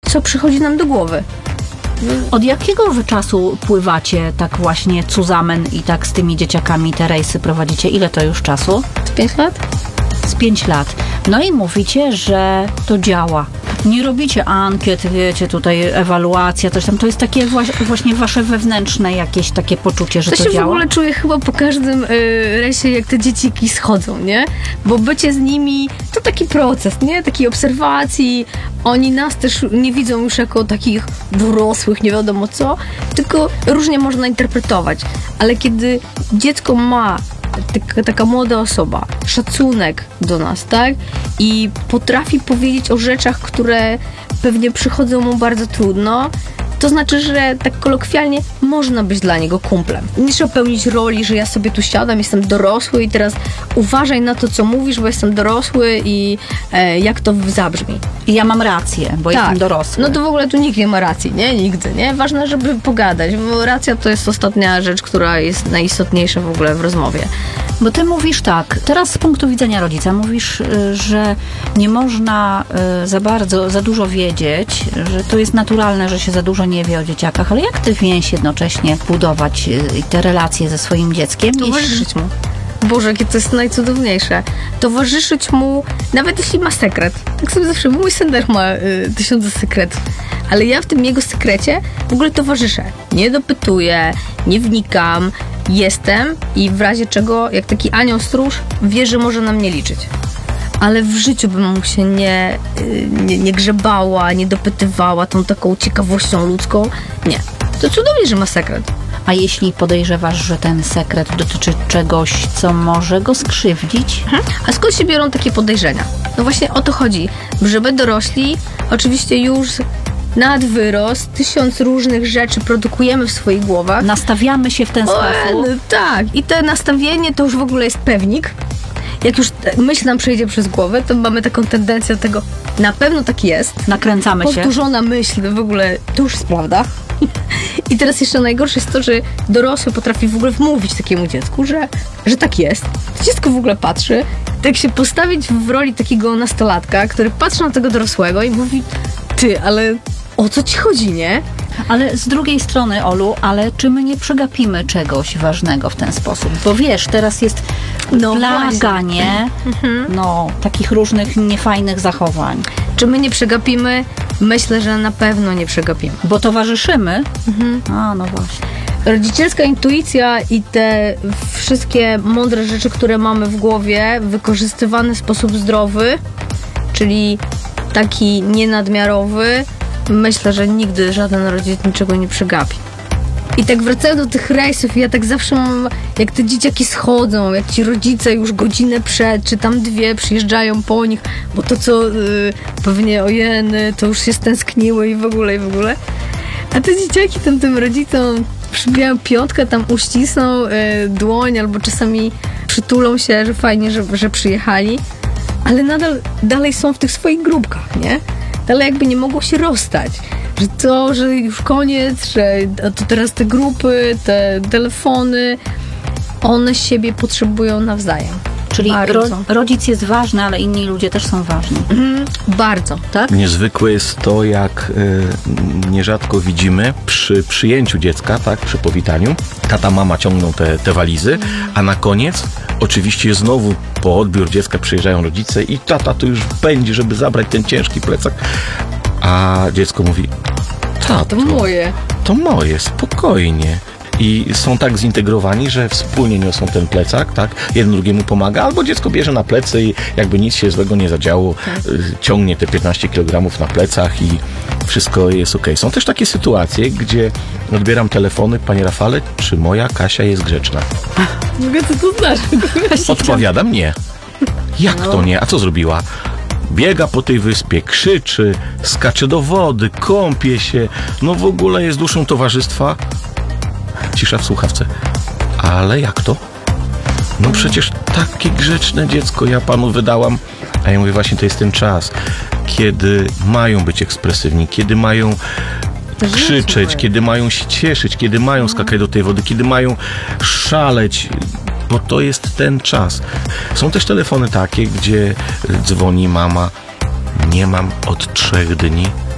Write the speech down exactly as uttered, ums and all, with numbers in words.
co przychodzi nam do głowy. Od jakiego wy czasu pływacie tak właśnie zusammen i tak z tymi dzieciakami te rejsy prowadzicie? Ile to już czasu? Z pięć lat? Z pięć lat. No i mówicie, że to działa. Nie robicie ankiet, wiecie, tutaj ewaluacja, coś tam. To jest takie właśnie wasze wewnętrzne jakieś takie poczucie, że to, to się działa? w ogóle czuję chyba po każdym y, rejsie, jak te dzieciaki schodzą, nie? Bo bycie z nimi to taki proces, nie? Takiej obserwacji. Oni nas też nie widzą już jako takich dorosłych, nie wiadomo co, tylko różnie można interpretować. Ale kiedy dziecko ma Taka, taka młoda osoba, szacunek do nas, tak? I potrafi powiedzieć o rzeczach, które pewnie przychodzą mu bardzo trudno, to znaczy, że tak kolokwialnie można być dla niego kumplem. Nie trzeba pełnić roli, że ja sobie tu siadam, jestem dorosły i teraz uważaj na to, co mówisz, bo jestem dorosły i e, jak to zabrzmi. I ja mam rację, bo tak. jestem dorosły. No to w ogóle tu nikt nie ma racji, nie? Nigdy, nie? Ważne, żeby pogadać, bo racja to jest ostatnia rzecz, która jest najistotniejsza w ogóle w rozmowie. Bo ty mówisz tak, teraz z punktu widzenia rodzica mówisz, że nie można za bardzo, za dużo wiedzieć, że to jest naturalne, że się za dużo nie wie o dzieciakach, ale jak ty więź jednocześnie budować te relacje ze swoim dzieckiem? Towarzyszyć mu. Boże, jakie to jest najcudowniejsze. Towarzyszyć mu, nawet jeśli ma sekret. Tak sobie zawsze, mój syn też ma y, tysiące sekretów. Ale ja w tym jego sekrecie w ogóle towarzyszę. Nie dopytuję, nie wnikam, jestem i w razie czego, jak taki anioł stróż, wie, że może na mnie liczyć. Ale w życiu bym mu się nie, nie, nie grzebała, nie dopytywała tą taką ciekawością ludzką. Nie. To cudownie, że ma sekret. A jeśli podejrzewasz, że ten sekret dotyczy czegoś, co może go skrzywdzić? Mhm. A skąd się biorą takie podejrzenia? No właśnie o to chodzi, żeby dorośli oczywiście już nad wyrost tysiąc różnych rzeczy produkujemy w swoich głowach. Nastawiamy się w ten o, sposób. No tak. I to nastawienie to już w ogóle jest pewnik. Jak już myśl nam przejdzie przez głowę, to mamy taką tendencję do tego, na pewno tak jest. Nakręcamy się. Powtórzona myśl, w ogóle to już jest prawda. I teraz jeszcze najgorsze jest to, że dorosły potrafi w ogóle wmówić takiemu dziecku, że, że tak jest. To dziecko w ogóle patrzy, tak się postawić w roli takiego nastolatka, który patrzy na tego dorosłego i mówi, ty, ale o co ci chodzi, nie? Ale z drugiej strony, Olu, ale czy my nie przegapimy czegoś ważnego w ten sposób? Bo wiesz, teraz jest no plaga, nie? Mhm. No, takich różnych niefajnych zachowań. Czy my nie przegapimy? Myślę, że na pewno nie przegapimy. Bo towarzyszymy? Mhm. A, no właśnie. Rodzicielska intuicja i te wszystkie mądre rzeczy, które mamy w głowie, wykorzystywane w sposób zdrowy, czyli taki nienadmiarowy, myślę, że nigdy żaden rodzic niczego nie przegapi. I tak wracając do tych rejsów, ja tak zawsze mam, jak te dzieciaki schodzą, jak ci rodzice już godzinę przed, czy tam dwie przyjeżdżają po nich, bo to co yy, pewnie ojeny, to już się stęskniły i w ogóle, i w ogóle. A te dzieciaki tam tym rodzicom przybijają piątkę, tam uścisną yy, dłoń, albo czasami przytulą się, że fajnie, że, że przyjechali, ale nadal dalej są w tych swoich grupkach, nie? Ale jakby nie mogło się rozstać. Że to, że już koniec, że to teraz te grupy, te telefony, one siebie potrzebują nawzajem. Czyli ro, rodzic jest ważny, ale inni ludzie też są ważni. Mm, bardzo, tak? Niezwykłe jest to, jak y, nierzadko widzimy przy przyjęciu dziecka, tak, przy powitaniu, tata, mama ciągną te, te walizy, mm. a na koniec oczywiście znowu po odbiór dziecka przyjeżdżają rodzice i tata tu już pędzi, żeby zabrać ten ciężki plecak, a dziecko mówi, tato, to moje. To moje, spokojnie. I są tak zintegrowani, że wspólnie niosą ten plecak, tak? Jeden drugiemu pomaga, albo dziecko bierze na plecy i jakby nic się złego nie zadziało, tak. ciągnie te piętnaście kilogramów na plecach i wszystko jest okej. Są też takie sytuacje, gdzie odbieram telefony, panie Rafale, czy moja Kasia jest grzeczna? Mogę co to znaczy? Odpowiadam, nie. Jak no. to nie? A co zrobiła? Biega po tej wyspie, krzyczy, skacze do wody, kąpie się, no w ogóle jest duszą towarzystwa. Cisza w słuchawce. Ale jak to? No przecież takie grzeczne dziecko ja panu wydałam. A ja mówię, właśnie to jest ten czas, kiedy mają być ekspresywni, kiedy mają krzyczeć, kiedy mają się cieszyć, kiedy mają skakać do tej wody, kiedy mają szaleć, bo to jest ten czas. Są też telefony takie, gdzie dzwoni mama, nie mam od trzech dni